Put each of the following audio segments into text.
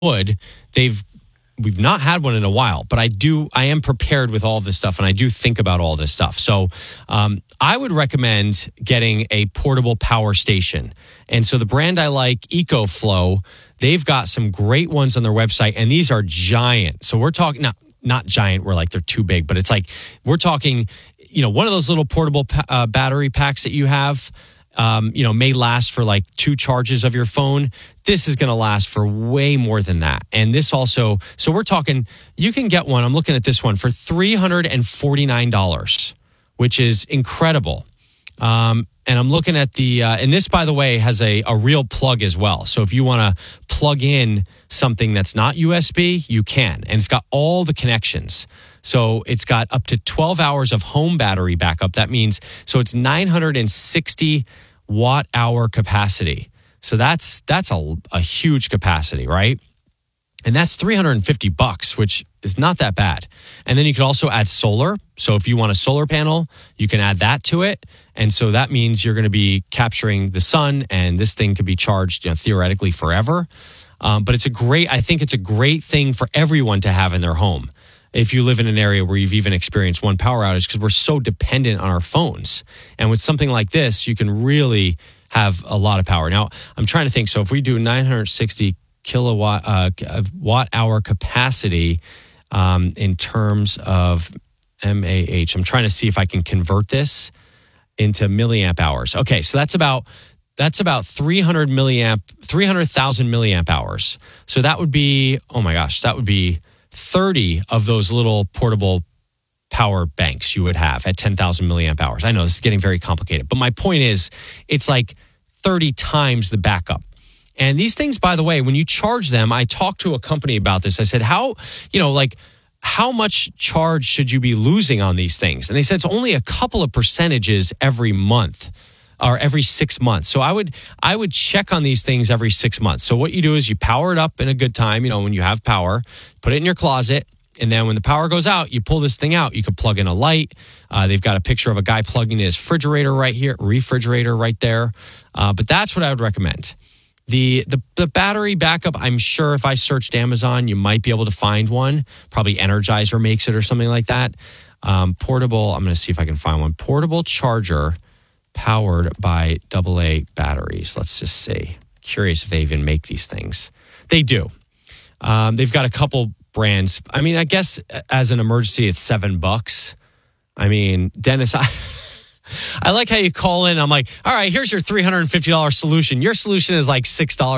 would. We've not had one in a while, but I am prepared with all this stuff, and I do think about all this stuff. So I would recommend getting a portable power station. And so the brand I like, EcoFlow, they've got some great ones on their website, and these are giant. So we're talking, not giant, where like they're too big, but it's like, we're talking, one of those little portable battery packs that you have, may last for like 2 charges of your phone. This is going to last for way more than that. And this also, so we're talking, you can get one, I'm looking at this one for $349, which is incredible. And I'm looking at and this, by the way, has a real plug as well. So if you want to plug in something that's not USB, you can. And it's got all the connections. So it's got up to 12 hours of home battery backup. That means, so it's 960 watt hour capacity. So that's a huge capacity, right? And that's $350, which is not that bad. And then you can also add solar. So if you want a solar panel, you can add that to it. And so that means you're going to be capturing the sun, and this thing could be charged, theoretically forever. But I think it's a great thing for everyone to have in their home. If you live in an area where you've even experienced one power outage, because we're so dependent on our phones. And with something like this, you can really have a lot of power. Now, I'm trying to think. So if we do 960 watt hour capacity in terms of MAH, I'm trying to see if I can convert this into milliamp hours. Okay, so that's about 300,000 milliamp hours. So that would be, oh my gosh, that would be 30 of those little portable power banks you would have at 10,000 milliamp hours. I know this is getting very complicated, but my point is, it's like 30 times the backup. And these things, by the way, when you charge them, I talked to a company about this. I said, how much charge should you be losing on these things? And they said it's only a couple of percentages every month or every 6 months. So I would check on these things every 6 months. So what you do is you power it up in a good time, when you have power, put it in your closet. And then when the power goes out, you pull this thing out. You can plug in a light. They've got a picture of a guy plugging in his refrigerator right there. But that's what I would recommend. The battery backup, I'm sure if I searched Amazon, you might be able to find one. Probably Energizer makes it or something like that. Portable, I'm going to see if I can find one. Portable charger powered by AA batteries. Let's just see. Curious if they even make these things. They do. They've got a couple brands. I mean, I guess as an emergency, it's $7. I mean, Dennis, I like how you call in. I'm like, all right, here's your $350 solution. Your solution is like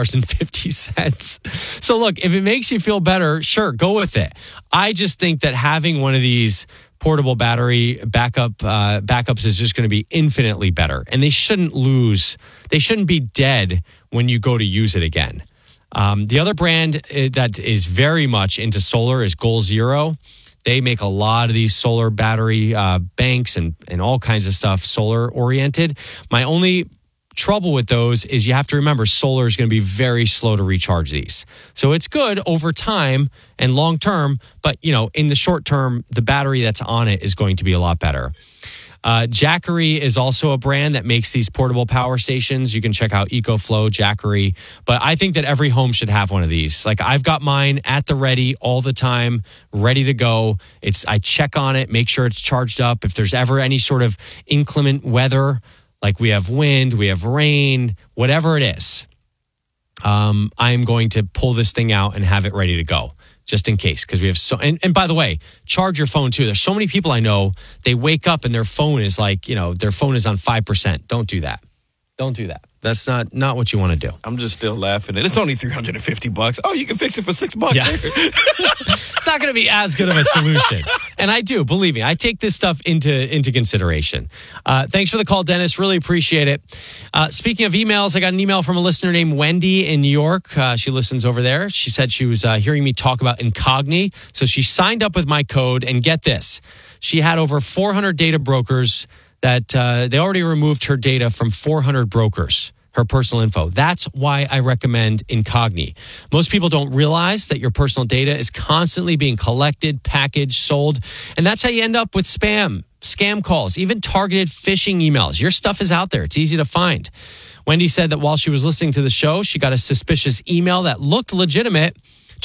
$6.50. So look, if it makes you feel better, sure, go with it. I just think that having one of these portable battery backups is just going to be infinitely better. And they shouldn't be dead when you go to use it again. The other brand that is very much into solar is Goal Zero. They make a lot of these solar battery banks and all kinds of stuff, solar oriented. My only trouble with those is you have to remember solar is going to be very slow to recharge these. So it's good over time and long term, but in the short term, the battery that's on it is going to be a lot better. Jackery is also a brand that makes these portable power stations. You can check out EcoFlow, Jackery. But I think that every home should have one of these. Like I've got mine at the ready all the time, ready to go. I check on it, make sure it's charged up. If there's ever any sort of inclement weather, like we have wind, we have rain, whatever it is, I'm going to pull this thing out and have it ready to go. Just in case, because we have and by the way, charge your phone too. There's so many people I know, they wake up and their phone is like, their phone is on 5%. Don't do that. Don't do that. That's not what you want to do. I'm just still laughing. It's only $350. Oh, you can fix it for $6. Yeah. It's not going to be as good of a solution. And I do, believe me, I take this stuff into consideration. Thanks for the call, Dennis. Really appreciate it. Speaking of emails, I got an email from a listener named Wendy in New York. She listens over there. She said she was hearing me talk about Incogni. So she signed up with my code, and get this. She had over 400 data brokers that they already removed her data from 400 brokers, her personal info. That's why I recommend Incogni. Most people don't realize that your personal data is constantly being collected, packaged, sold, and that's how you end up with scam calls, even targeted phishing emails. Your stuff is out there. It's easy to find. Wendy said that while she was listening to the show, she got a suspicious email that looked legitimate.